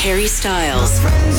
Harry Styles.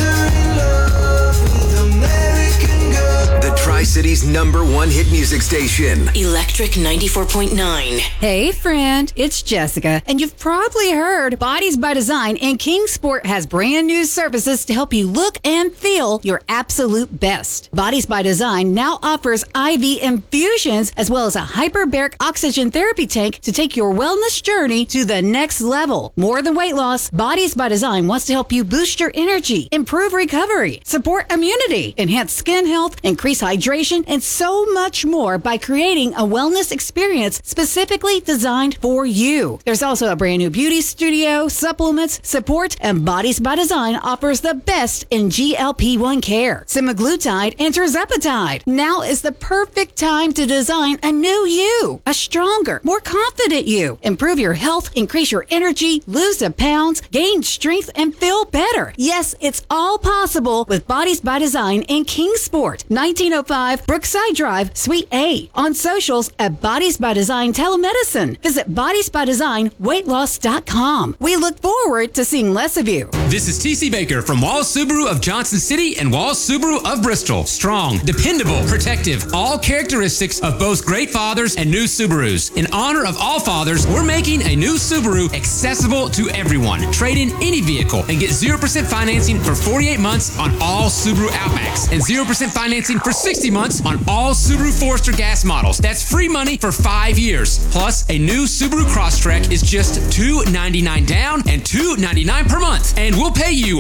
The Tri-City's #1 hit music station. Electric 94.9. Hey friend, it's Jessica, and you've probably heard Bodies by Design and Kingsport has brand new services to help you look and feel your absolute best. Bodies by Design now offers IV infusions as well as a hyperbaric oxygen therapy tank to take your wellness journey to the next level. More than weight loss, Bodies by Design wants to help you boost your energy, improve recovery, support immunity, enhance skin health, increase hydration, and so much more by creating a wellness experience specifically designed for you. There's also a brand new beauty studio, supplements, support, and Bodies by Design offers the best in GLP-1 care, semaglutide, and tirzepatide. Now is the perfect time to design a new you, a stronger, more confident you. Improve your health, increase your energy, lose the pounds, gain strength, and feel better. Yes, it's all possible with Bodies by Design in Kingsport, 1905 Brookside Drive, Suite A. On socials at Bodies by Design Telemedicine. Visit bodiesbydesignweightloss.com. We look forward to seeing less of you. This is TC Baker from Walls Subaru of Johnson City and Walls Subaru of Bristol. Strong, dependable, protective, all characteristics of both great fathers and new Subarus. In honor of all fathers, we're making a new Subaru accessible to everyone. Trade in any vehicle and get 0% financing for 48 months on all Subaru Outbacks and 0% financing for 60 months on all Subaru Forester gas models. That's free money for 5 years. Plus, a new Subaru Crosstrek is just $299 down and $299 per month. And we'll pay you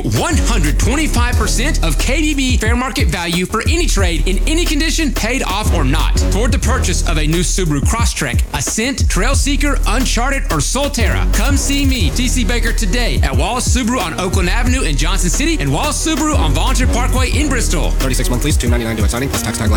125% of KBB fair market value for any trade in any condition, paid off or not. Toward the purchase of a new Subaru Crosstrek, Ascent, Trailseeker, Uncharted, or Solterra, come see me, TC Baker, today at Walls Subaru on Oakland Avenue in Johnson City and Walls Subaru on Volunteer Parkway in Bristol. 36 month lease, $299 due at signing, plus tax tag.